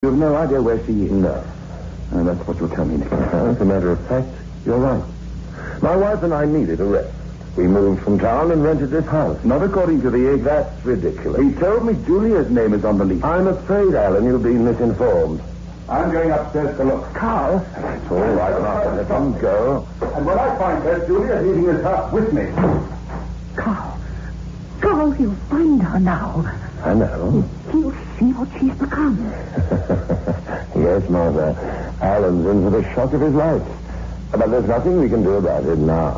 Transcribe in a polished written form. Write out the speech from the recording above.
You have no idea where she is? No. And that's what you'll tell me next time. As a matter of fact, you're right. My wife and I needed a rest. We moved from town and rented this house. Not according to the egg. That's ridiculous. He told me Julia's name is on the lease. I'm afraid, Alan, you've been misinformed. I'm going upstairs to look. Carl? It's all right, Martha. Let him go. And when I find her, Julia's leaving this house with me. Carl, he'll find her now. I know. He'll see what she's become. Yes, Martha. Alan's in for the shock of his life. But there's nothing we can do about it now.